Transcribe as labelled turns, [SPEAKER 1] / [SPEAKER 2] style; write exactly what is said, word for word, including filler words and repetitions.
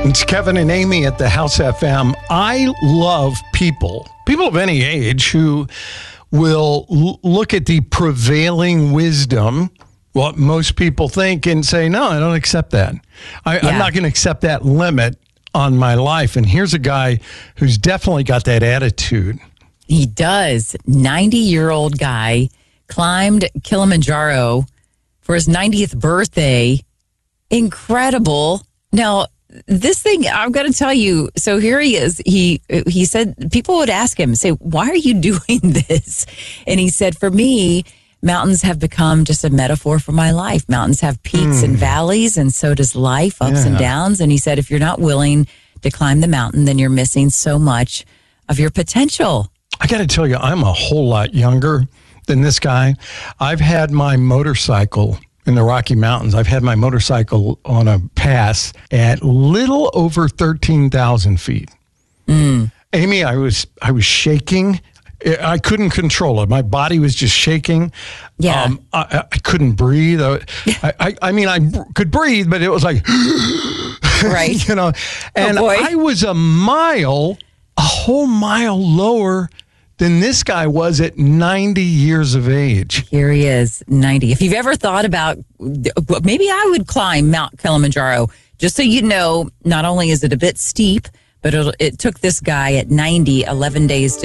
[SPEAKER 1] It's Kevin and Amy at the House F M. I love people, people of any age, who will l- look at the prevailing wisdom, what most people think, and say, no, I don't accept that. I,
[SPEAKER 2] Yeah.
[SPEAKER 1] I'm not going to accept that limit on my life. And here's a guy who's definitely got that attitude.
[SPEAKER 2] He does. ninety-year-old guy climbed Kilimanjaro for his ninetieth birthday. Incredible. Now, this thing, I'm going to tell you, so here he is. He he said, people would ask him, say, why are you doing this? And he said, for me, mountains have become just a metaphor for my life. Mountains have peaks mm. and valleys, and so does life, ups yeah. and downs. And he said, if you're not willing to climb the mountain, then you're missing so much of your potential.
[SPEAKER 1] I got to tell you, I'm a whole lot younger than this guy. I've had my motorcycle in the Rocky Mountains. I've had my motorcycle on a pass at little over thirteen thousand feet. Mm. Amy, I was I was shaking. I couldn't control it. My body was just shaking.
[SPEAKER 2] Yeah.
[SPEAKER 1] Um, I, I couldn't breathe. I, I, I mean, I could breathe, but it was like,
[SPEAKER 2] right.
[SPEAKER 1] you know, and
[SPEAKER 2] oh
[SPEAKER 1] I was a mile, a whole mile lower than this guy was at ninety years of age.
[SPEAKER 2] Here he is, ninety. If you've ever thought about, maybe I would climb Mount Kilimanjaro, just so you know, not only is it a bit steep, but it, it took this guy at ninety, eleven days to